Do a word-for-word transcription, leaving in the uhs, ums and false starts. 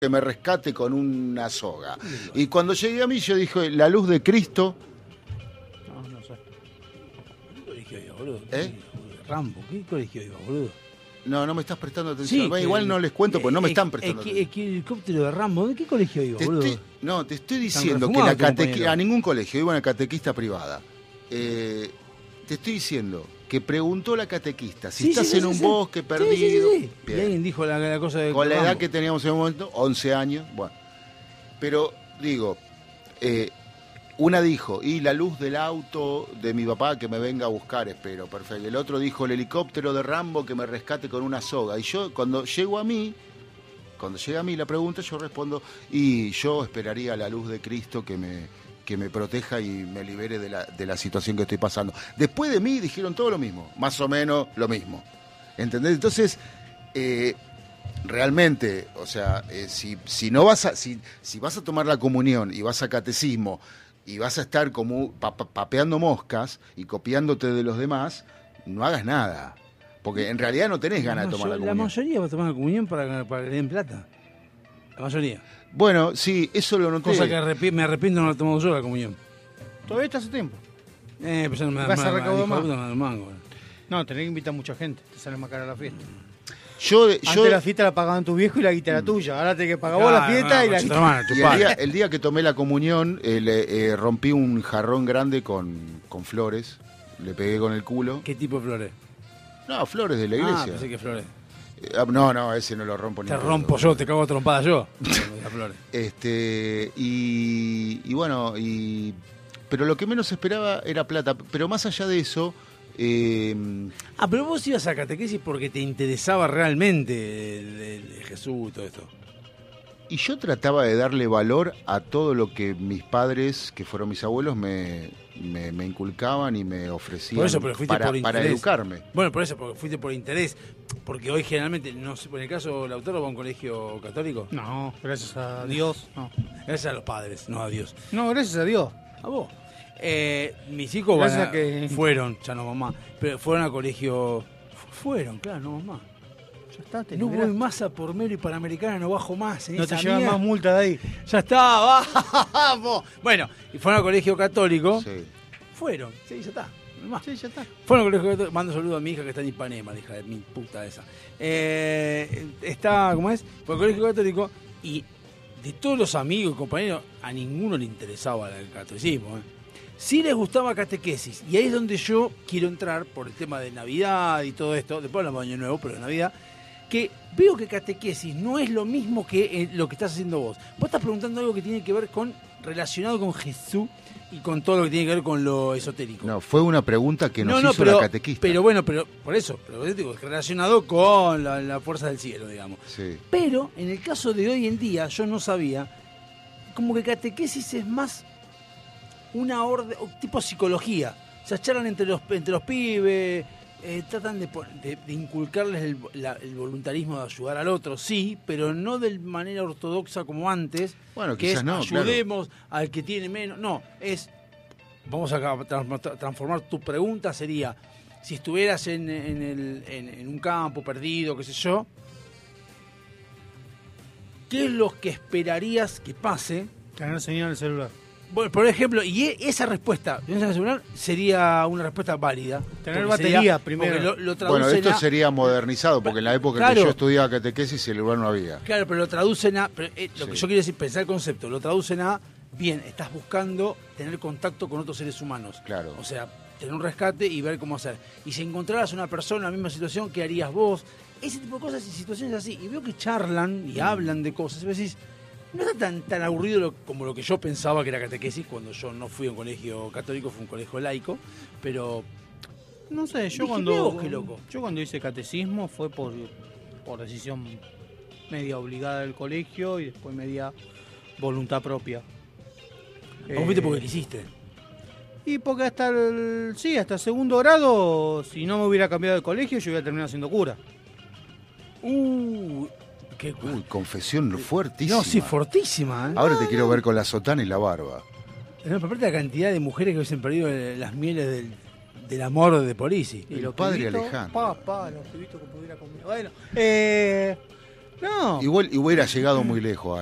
que me rescate con una soga. Y cuando llegué a mí, yo dije, la luz de Cristo. No, no sé. ¿Qué colegio iba, boludo? ¿Eh? Rambo, ¿qué colegio iba, boludo? No, no me estás prestando atención. Sí, bueno, que- igual no les cuento, pues no me eh, están eh, prestando eh, atención. ¿Qué helicóptero de Rambo? ¿De qué colegio iba, Te boludo? estoy- no, te estoy Están diciendo que refumados la tu catequista, compañero. a ningún colegio, iba a una catequista privada. Eh, te estoy diciendo que preguntó la catequista, si Sí, estás sí, sí, en sí, un sí. bosque Sí, perdido. sí, sí, sí. Bien. Y alguien dijo la, la cosa de Con la Rambo. edad que teníamos en ese momento, once años, bueno. Pero, digo, eh, una dijo, y la luz del auto de mi papá que me venga a buscar, espero, perfecto. El otro dijo, el helicóptero de Rambo que me rescate con una soga. Y yo, cuando llego a mí, cuando llega a mí la pregunta, yo respondo, y yo esperaría la luz de Cristo que me, que me proteja y me libere de la, de la situación que estoy pasando. Después de mí dijeron todo lo mismo, más o menos lo mismo. ¿Entendés? Entonces, eh, realmente, o sea, eh, si, si no vas a, si, si vas a tomar la comunión y vas a catecismo y vas a estar como pa- pa- papeando moscas y copiándote de los demás, no hagas nada. Porque en realidad no tenés ganas de tomar la mayo- comunión. mayoría va a tomar la comunión para, para que le den plata. La mayoría. Bueno, sí, eso lo noté. Cosa que arrepi- me arrepiento de no haber tomado yo la comunión. Todavía está hace tiempo. Eh, pues ya no me Vas a me- recaudar hijo de más. puta, me da el mango. No, tenés que invitar mucha gente. Te sale más cara la fiesta. Yo, Antes yo la fiesta la pagaban tu viejo y la guita era tuya. Ahora tenés que pagar vos la Claro, fiesta no, y la concha guita. tu hermana, y el chupala. día, el día que tomé la comunión, eh, le, eh, rompí un jarrón grande con, con flores. Le pegué con el culo. ¿Qué tipo de flores? No, flores de la Ah, iglesia. pensé que flores. Eh, ah, no, no, ese no lo rompo ni Te en rompo pedo. yo, te cago a trompada yo. Las flores. Este, y, y bueno, y, pero lo que menos esperaba era plata. Pero más allá de eso, eh, Ah, pero vos ibas a catequesis porque te interesaba realmente de, de- de Jesús y todo esto. y yo trataba de darle valor a todo lo que mis padres, que fueron mis abuelos, me, me, me inculcaban y me ofrecían Por eso, pero fuiste para, por para interés. educarme. Bueno, por eso, porque fuiste por interés. Porque hoy generalmente, no sé, en el caso Lautaro va a un colegio católico. No, gracias a Dios. No, Gracias a los padres, no a Dios. no gracias a Dios. A vos. Eh, mis hijos van Gracias a- que- fueron, ya no mamá, pero fueron a colegio. Fueron, claro, no mamá. Ya está, te No liberás. voy más a por Melo y Panamericana, no bajo más. En No esa te llevan mierda. más multa de ahí. Ya está, vamos. Bueno, y fueron al colegio católico. Sí. Fueron, sí, ya está. no hay más. Sí, ya está. Fueron al colegio católico. Mando saludo a mi hija que está en Ipanema, la hija de mi puta esa. Eh, está, ¿cómo es? Fue al colegio católico y de todos los amigos y compañeros, a ninguno le interesaba el catolicismo. ¿eh? Sí les gustaba catequesis. Y ahí es donde yo quiero entrar por el tema de Navidad y todo esto. Después hablamos de Año Nuevo, pero de Navidad. Que veo que catequesis no es lo mismo que eh, lo que estás haciendo vos. Vos estás preguntando algo que tiene que ver con, relacionado con Jesús y con todo lo que tiene que ver con lo esotérico. No, fue una pregunta que nos no, no, hizo pero, la catequista. pero bueno, pero por eso, pero yo digo, relacionado con la, la fuerza del cielo, digamos. Sí. Pero en el caso de hoy en día, yo no sabía, como que catequesis es más una orden, tipo psicología. O sea, charlan entre los, entre los pibes, eh, tratan de, pon- de- de inculcarles el, la- el voluntarismo de ayudar al otro, sí, pero no de manera ortodoxa como antes, Bueno, que quizás es no, ayudemos al que tiene menos. No, es, vamos a tra- transformar tu pregunta, sería, si estuvieras en, en el- en- en un campo perdido, qué sé yo, ¿qué es lo que esperarías que pase? Tener señal en el celular. Bueno, por ejemplo, y e- esa respuesta, en ese celular, sería una respuesta válida. Tener porque batería sería- primero. porque Lo, lo Bueno, traducen esto a- sería modernizado, porque en la época Claro. que yo estudiaba catequesis el lugar no había. Claro, pero lo traducen a... pero, eh, lo que Sí. yo quiero decir, pensar el concepto, lo traducen a, bien, estás buscando tener contacto con otros seres humanos. Claro. O sea, tener un rescate y ver cómo hacer. Y si encontraras una persona en la misma situación, ¿qué harías vos? Ese tipo de cosas y situaciones así. Y veo que charlan y hablan de cosas. Y vos decís, no está tan, tan aburrido lo- como lo que yo pensaba que era catequesis cuando yo no fui a un colegio católico, fue un colegio laico. Pero No sé, yo Dije, cuando. "Mirá vos, qué loco". Yo cuando hice catecismo fue por, por decisión media obligada del colegio y después media voluntad propia. vos viste Eh, porque quisiste. Y porque hasta el. Sí, hasta el segundo grado, si no me hubiera cambiado de colegio, yo hubiera terminado siendo cura. Uh, qué Uy, confesión fuertísima. No, sí, fortísima. ¿eh? Ahora te quiero ver con la sotana y la barba. No, pero aparte la cantidad de mujeres que hubiesen perdido eh, las mieles del, del amor de Polisi. Y El los padre pibitos, Alejandro. Pa, pa, los pibitos que pudiera conmigo. Bueno, eh, No. Igual y hubiera llegado muy lejos.